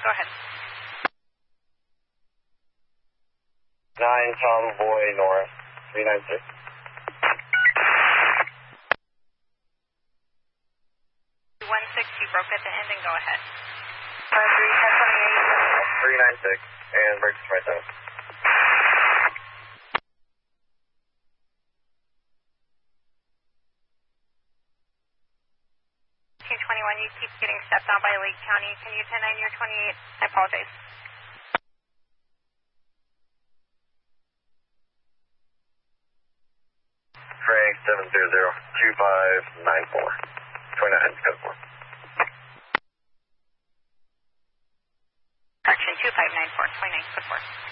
Go ahead. 9 Tomboy North, 396. 216, you broke at the end and go ahead. 396, and brakes right down. 221, you keep getting stepped on by Lake County. Can you 10-9 your 28? I apologize. Frank 700-2594. 29, code 4. Correction, 2594, 29, code 4.